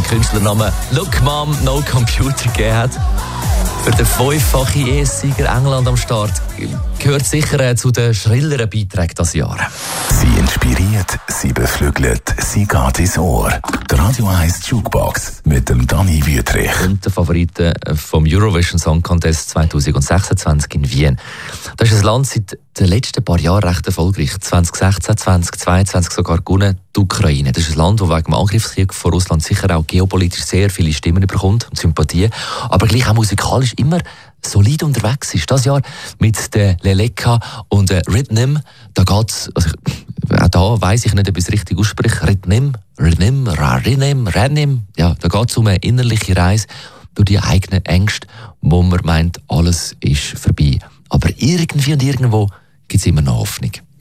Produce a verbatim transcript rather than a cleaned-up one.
Künstlernamen Look Mom, No Computer gegeben hat. Für den fünffachen E S-Sieger England am Start gehört sicher äh, zu den schrilleren Beiträgen dieses Jahr. Sie inspiriert, sie beflügelt, sie geht ins Ohr. Die Radio eins Jukebox mit dem Dani Wüthrich. Und der Favorite vom Eurovision Song Contest zwanzig sechsundzwanzig in Wien. Das ist ein Land seit den letzten paar Jahren recht erfolgreich. zwanzig sechzehn, zwanzig zweiundzwanzig sogar gewonnen, die Ukraine. Das ist ein Land, das wegen dem Angriffskrieg von Russland sicher auch geopolitisch sehr viele Stimmen bekommt und Sympathie, aber gleich auch musikalisch immer solid unterwegs ist. Das Jahr mit der Leleka und der Rhythm, da geht's, also auch da weiss ich nicht, ob ich es richtig ausspreche, Rhythm, Rhythm, Rhythm, Rhythm, ja, da geht es um eine innerliche Reise durch die eigenen Ängste, wo man meint, alles ist vorbei. Aber irgendwie und irgendwo gibt es immer noch Hoffnung.